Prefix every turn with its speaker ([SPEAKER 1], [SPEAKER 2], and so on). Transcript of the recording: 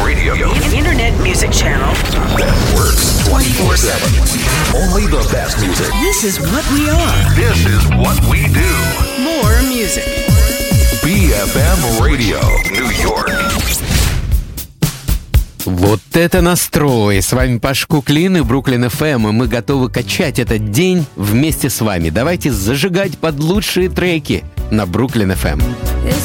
[SPEAKER 1] radio.
[SPEAKER 2] Internet music channel
[SPEAKER 1] That works 24/7. Only the best music.
[SPEAKER 2] This is what we are.
[SPEAKER 1] This is what we do.
[SPEAKER 2] More music.
[SPEAKER 1] BFM Radio, New York.
[SPEAKER 3] Вот это настрой! С вами Паш Куклин и Бруклин ФМ, и мы готовы качать этот день вместе с вами. Давайте зажигать под лучшие треки на Бруклин ФМ.